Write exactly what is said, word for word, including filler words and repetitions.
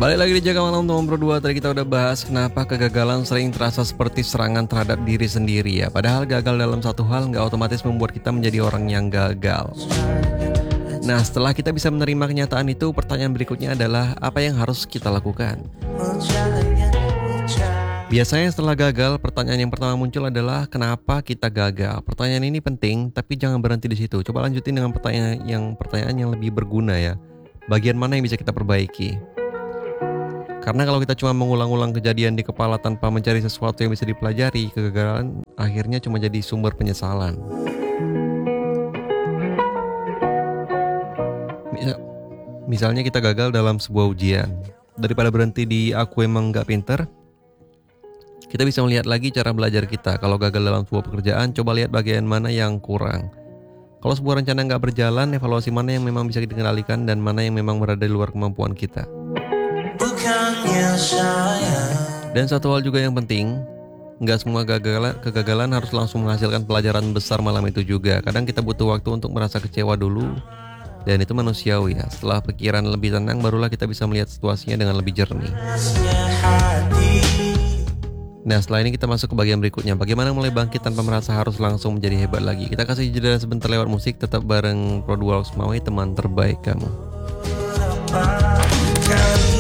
Balik lagi di Jaga Malam teman berdua. Tadi kita udah bahas kenapa kegagalan sering terasa seperti serangan terhadap diri sendiri ya. Padahal gagal dalam satu hal nggak otomatis membuat kita menjadi orang yang gagal. Nah, setelah kita bisa menerima kenyataan itu, pertanyaan berikutnya adalah apa yang harus kita lakukan? Biasanya setelah gagal, pertanyaan yang pertama muncul adalah kenapa kita gagal. Pertanyaan ini penting, tapi jangan berhenti di situ. Coba lanjutin dengan pertanyaan yang pertanyaan yang lebih berguna ya. Bagian mana yang bisa kita perbaiki? Karena kalau kita cuma mengulang-ulang kejadian di kepala tanpa mencari sesuatu yang bisa dipelajari, kegagalan akhirnya cuma jadi sumber penyesalan. Misalnya kita gagal dalam sebuah ujian. Daripada berhenti di aku emang gak pinter, kita bisa melihat lagi cara belajar kita. Kalau gagal dalam sebuah pekerjaan, coba lihat bagian mana yang kurang. Kalau sebuah rencana gak berjalan, evaluasi mana yang memang bisa dikendalikan dan mana yang memang berada di luar kemampuan kita. Dan satu hal juga yang penting, nggak semua gagalan, kegagalan harus langsung menghasilkan pelajaran besar malam itu juga. Kadang kita butuh waktu untuk merasa kecewa dulu, dan itu manusiawi ya. Setelah pikiran lebih tenang, barulah kita bisa melihat situasinya dengan lebih jernih. Nah, setelah ini kita masuk ke bagian berikutnya. Bagaimana mulai bangkit tanpa merasa harus langsung menjadi hebat lagi. Kita kasih jeda sebentar lewat musik, tetap bareng Product Walks Maui, teman terbaik kamu.